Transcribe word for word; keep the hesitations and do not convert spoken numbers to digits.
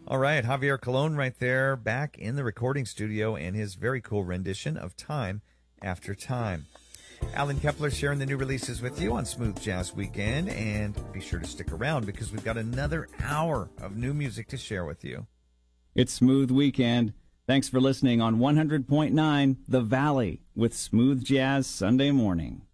All right, Javier Colon right there, back in the recording studio and his very cool rendition of Time After Time. Alan Kepler sharing the new releases with you on Smooth Jazz Weekend, and be sure to stick around because we've got another hour of new music to share with you. It's Smooth Weekend. Thanks for listening on one hundred point nine The Valley with Smooth Jazz Sunday Morning.